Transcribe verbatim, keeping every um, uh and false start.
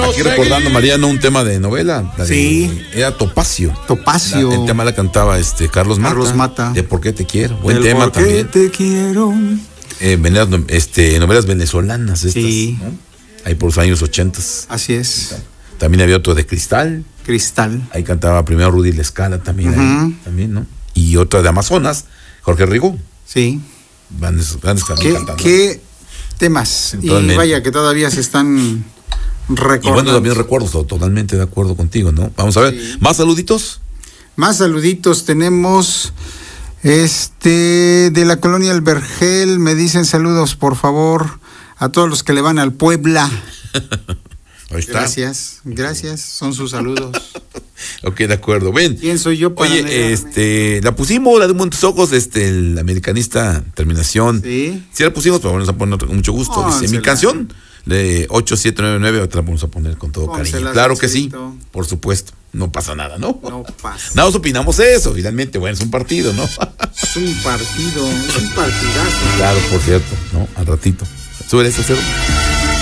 Aquí recordando, Mariano, un tema de novela. De, sí. Era Topacio. Topacio. La, el tema la cantaba este Carlos Mata. Carlos Mata. De ¿Por qué te quiero? Buen El tema por qué también. te quiero. Eh, veneras, este, novelas venezolanas estas, sí. ¿no? Ahí por los años ochentas. Así es. También había otro de Cristal. Cristal. Ahí cantaba primero Rudy La Escala también, uh-huh. ahí, también, ¿no? Y otra de Amazonas, Jorge Rigo. Sí. Grandes, grandes también ¿Qué, cantando. ¿Qué temas? Totalmente. Y vaya que todavía se están recordando. Y bueno, también recuerdo, totalmente de acuerdo contigo, ¿no? Vamos a ver, sí. ¿Más saluditos? Más saluditos tenemos, este, de la colonia El Vergel, me dicen saludos, por favor, a todos los que le van al Puebla. Ahí está. Gracias, gracias, son sus saludos. Ok, de acuerdo. Ven. ¿Quién soy yo para Oye, negarme? este, la pusimos, la de Montes Ojos, este, el americanista terminación. Sí. Sí la pusimos, pero vamos a poner con mucho gusto. Oh, Dice, mi canción de ocho siete nueve nueve, otra vamos a poner con todo Pónsela, cariño. Claro que Celestito. sí, por supuesto. No pasa nada, ¿no? No pasa. Nada más opinamos eso, finalmente, bueno, es un partido, ¿no? Es un partido, es un partidazo. Claro, por cierto, ¿no? Al ratito. Sube ese cero.